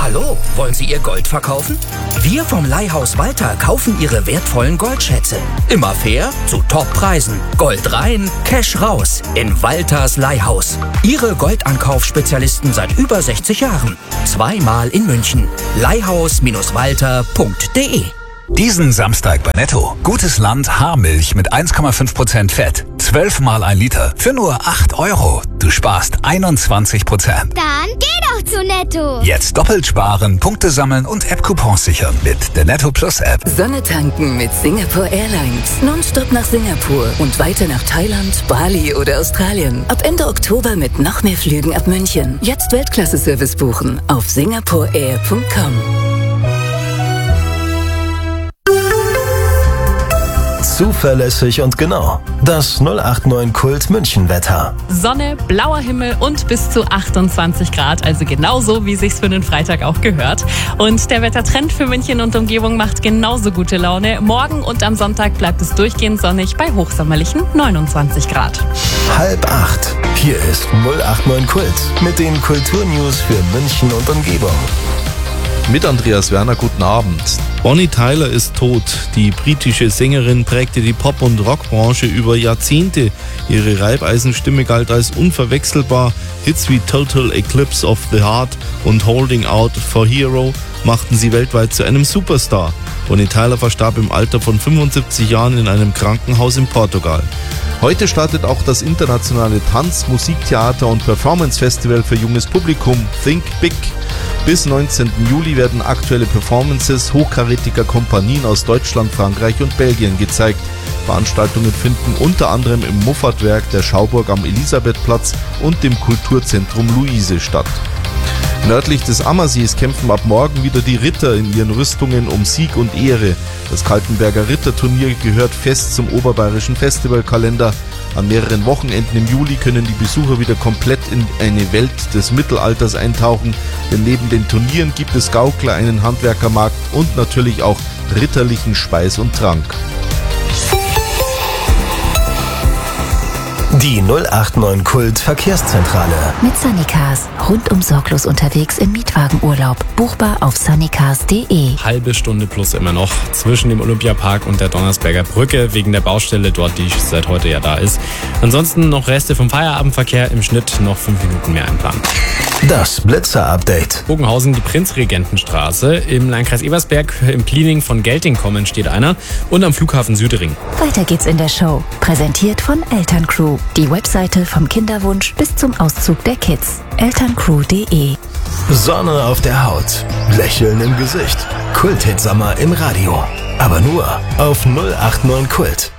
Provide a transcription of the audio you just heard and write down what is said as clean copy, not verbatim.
Hallo, wollen Sie Ihr Gold verkaufen? Wir vom Leihhaus Walter kaufen Ihre wertvollen Goldschätze. Immer fair, zu Toppreisen. Gold rein, Cash raus. In Walters Leihhaus. Ihre Goldankaufspezialisten seit über 60 Jahren. 2-mal in München. Leihhaus-walter.de. Diesen Samstag bei Netto. Gutes Land Haarmilch mit 1,5% Fett. 12-mal 1 Liter für nur 8 €. Du sparst 21%. Dann geh doch zu Netto. Jetzt doppelt sparen, Punkte sammeln und App-Coupons sichern mit der Netto Plus App. Sonne tanken mit Singapore Airlines. Nonstop nach Singapur und weiter nach Thailand, Bali oder Australien. Ab Ende Oktober mit noch mehr Flügen ab München. Jetzt Weltklasse-Service buchen auf singaporeair.com. Zuverlässig und genau. Das 089 Kult München Wetter. Sonne, blauer Himmel und bis zu 28 Grad, also genauso, wie sich's für den Freitag auch gehört. Und der Wettertrend für München und Umgebung macht genauso gute Laune. Morgen und am Sonntag bleibt es durchgehend sonnig bei hochsommerlichen 29 Grad. 7:30. Hier ist 089 Kult mit den Kulturnews für München und Umgebung. Mit Andreas Werner, guten Abend. Bonnie Tyler ist tot. Die britische Sängerin prägte die Pop- und Rockbranche über Jahrzehnte. Ihre Reibeisenstimme galt als unverwechselbar. Hits wie Total Eclipse of the Heart und Holding Out for Hero machten sie weltweit zu einem Superstar. Bonnie Tyler verstarb im Alter von 75 Jahren in einem Krankenhaus in Portugal. Heute startet auch das internationale Tanz-, Musiktheater- und Performance-Festival für junges Publikum Think Big. Bis 19. Juli werden aktuelle Performances hochkarätiger Kompanien aus Deutschland, Frankreich und Belgien gezeigt. Veranstaltungen finden unter anderem im Muffatwerk der Schauburg am Elisabethplatz und dem Kulturzentrum Luise statt. Nördlich des Ammersees kämpfen ab morgen wieder die Ritter in ihren Rüstungen um Sieg und Ehre. Das Kaltenberger Ritterturnier gehört fest zum oberbayerischen Festivalkalender. An mehreren Wochenenden im Juli können die Besucher wieder komplett in eine Welt des Mittelalters eintauchen, denn neben den Turnieren gibt es Gaukler, einen Handwerkermarkt und natürlich auch ritterlichen Speis und Trank. Die 089 Kult Verkehrszentrale. Mit Sunnycars. Rundum sorglos unterwegs im Mietwagenurlaub. Buchbar auf sunnycars.de. Halbe Stunde plus immer noch zwischen dem Olympiapark und der Donnersberger Brücke wegen der Baustelle dort, die seit heute ja da ist. Ansonsten noch Reste vom Feierabendverkehr, im Schnitt noch 5 Minuten mehr einplanen. Das Blitzer-Update. Bogenhausen, die Prinzregentenstraße. Im Landkreis Ebersberg im Cleaning von Geltingkommen steht einer und am Flughafen Südering. Weiter geht's in der Show. Präsentiert von Elterncrew. Die Webseite vom Kinderwunsch bis zum Auszug der Kids. elterncrew.de. Sonne auf der Haut. Lächeln im Gesicht. Kult-Hit-Sommer im Radio. Aber nur auf 089 Kult.